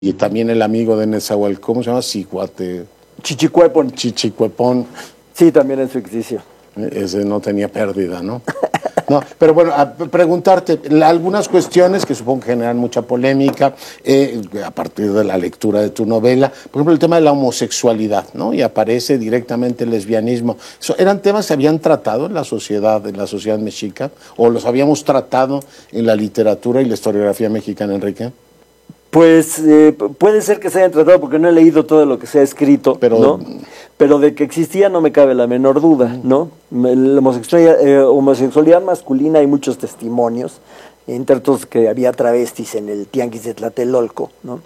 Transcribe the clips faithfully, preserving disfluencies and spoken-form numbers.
y también el amigo de Nezahualcóyotl, ¿cómo se llama? Cicuate. Chichicuepón. Chichicuepón. Sí, también es ficticio. Ese no tenía pérdida, ¿no? No, pero bueno, a preguntarte algunas cuestiones que supongo que generan mucha polémica eh, a partir de la lectura de tu novela. Por ejemplo, el tema de la homosexualidad, ¿no? Y aparece directamente el lesbianismo. Eso, ¿eran temas que se habían tratado en la sociedad, en la sociedad mexica? ¿O los habíamos tratado en la literatura y la historiografía mexicana, Enrique? Pues eh, puede ser que se hayan tratado porque no he leído todo lo que se ha escrito, pero, ¿no? Pero de que existía no me cabe la menor duda, ¿no? La homosexualidad, eh, homosexualidad masculina hay muchos testimonios, entre otros que había travestis en el Tianguis de Tlatelolco, ¿no?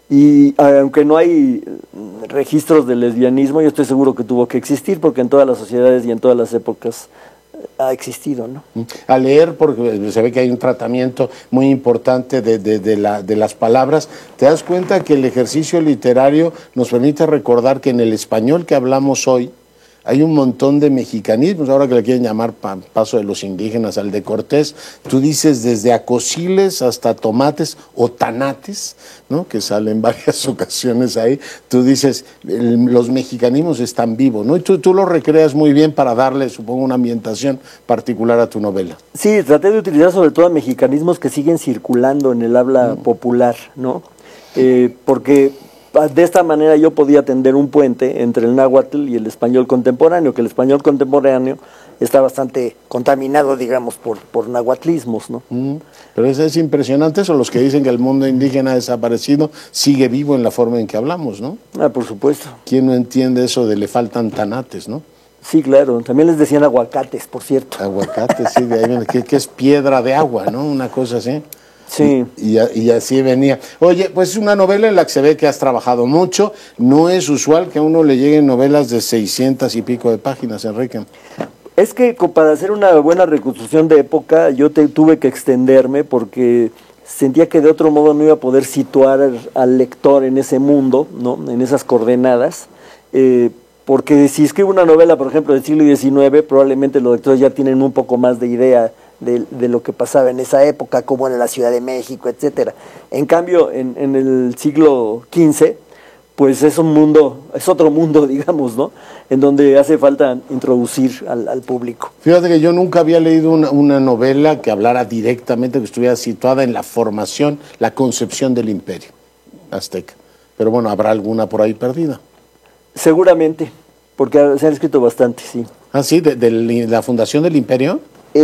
Y aunque no hay registros de lesbianismo, yo estoy seguro que tuvo que existir porque en todas las sociedades y en todas las épocas ha existido, ¿no? A leer, porque se ve que hay un tratamiento muy importante de, de, de, la, de las palabras, te das cuenta que el ejercicio literario nos permite recordar que en el español que hablamos hoy hay un montón de mexicanismos, ahora que le quieren llamar pa, paso de los indígenas al de Cortés, tú dices desde acosiles hasta tomates o tanates, ¿no? Que salen varias ocasiones ahí, tú dices, el, los mexicanismos están vivos, ¿no? Y tú, tú lo recreas muy bien para darle, supongo, una ambientación particular a tu novela. Sí, traté de utilizar sobre todo mexicanismos que siguen circulando en el habla mm. popular, ¿no? Eh, porque de esta manera yo podía tender un puente entre el náhuatl y el español contemporáneo, que el español contemporáneo está bastante contaminado, digamos, por, por nahuatlismos, ¿no? Mm, pero eso es impresionante, eso, los que dicen que el mundo indígena ha desaparecido, sigue vivo en la forma en que hablamos, ¿no? Ah, por supuesto. ¿Quién no entiende eso de le faltan tanates, no? Sí, claro, también les decían aguacates, por cierto. Aguacates, sí, de ahí viene, que, que es piedra de agua, ¿no? Una cosa así. Sí. Y, y, y así venía. Oye, pues es una novela en la que se ve que has trabajado mucho. No es usual que a uno le lleguen novelas de seiscientas y pico de páginas, Enrique. Es que para hacer una buena reconstrucción de época yo te, tuve que extenderme porque sentía que de otro modo no iba a poder situar al, al lector en ese mundo, ¿no? En esas coordenadas. Eh, porque si escribo una novela, por ejemplo, del siglo diecinueve, probablemente los lectores ya tienen un poco más de idea De, de lo que pasaba en esa época, como en la Ciudad de México, etcétera. En cambio, en, en el siglo quince, pues es un mundo, es otro mundo, digamos, ¿no? En donde hace falta introducir al, al público. Fíjate que yo nunca había leído una, una novela que hablara directamente, que estuviera situada en la formación, la concepción del imperio azteca. Pero bueno, habrá alguna por ahí perdida. Seguramente, porque se han escrito bastante, sí. ¿Ah, sí? ¿De, de la fundación del imperio?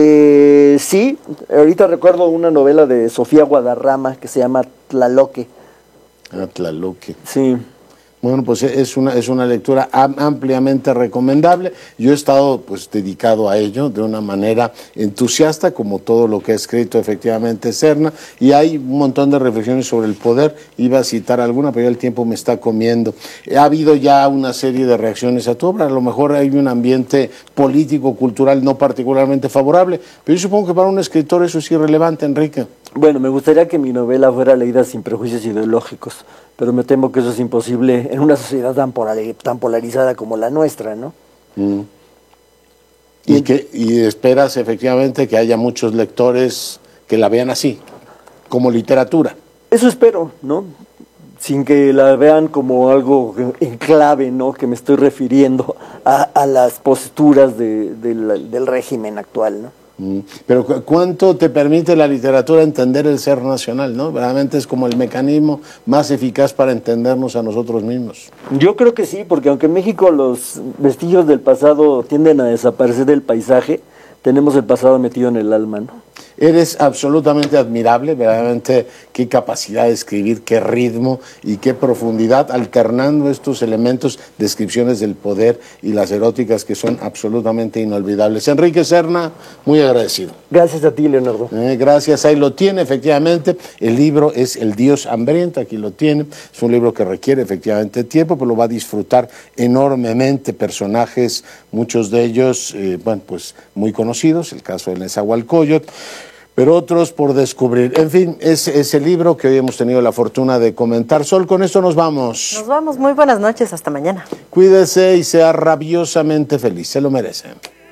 Eh, sí, ahorita recuerdo una novela de Sofía Guadarrama que se llama Tlaloque. Ah, Tlaloque. Sí. Bueno, pues es una, es una lectura ampliamente recomendable. Yo he estado pues dedicado a ello de una manera entusiasta, como todo lo que ha escrito efectivamente Serna, y hay un montón de reflexiones sobre el poder. Iba a citar alguna, pero ya el tiempo me está comiendo. Ha habido ya una serie de reacciones a tu obra, a lo mejor hay un ambiente político, cultural no particularmente favorable, pero yo supongo que para un escritor eso es irrelevante, Enrique. Bueno, me gustaría que mi novela fuera leída sin prejuicios ideológicos, pero me temo que eso es imposible en una sociedad tan, tan polarizada como la nuestra, ¿no? Mm. Y, que, y esperas efectivamente que haya muchos lectores que la vean así, como literatura. Eso espero, ¿no? Sin que la vean como algo en clave, ¿no? Que me estoy refiriendo a, a las posturas de, de la, del régimen actual, ¿no? Pero ¿cuánto te permite la literatura entender el ser nacional, no? Realmente es como el mecanismo más eficaz para entendernos a nosotros mismos. Yo creo que sí, porque aunque en México los vestigios del pasado tienden a desaparecer del paisaje, tenemos el pasado metido en el alma, ¿no? Eres absolutamente admirable, verdaderamente qué capacidad de escribir, qué ritmo y qué profundidad, alternando estos elementos, descripciones del poder y las eróticas que son absolutamente inolvidables. Enrique Serna, muy agradecido. Gracias a ti, Leonardo. Eh, gracias, ahí lo tiene, efectivamente. El libro es El Dios Hambriento, aquí lo tiene. Es un libro que requiere efectivamente tiempo, pero lo va a disfrutar enormemente. Personajes, muchos de ellos, eh, bueno, pues muy conocidos, el caso de Nezahualcóyotl, pero otros por descubrir. En fin, es ese libro que hoy hemos tenido la fortuna de comentar. Sol, con esto nos vamos. Nos vamos, muy buenas noches, hasta mañana. Cuídese y sea rabiosamente feliz, se lo merece.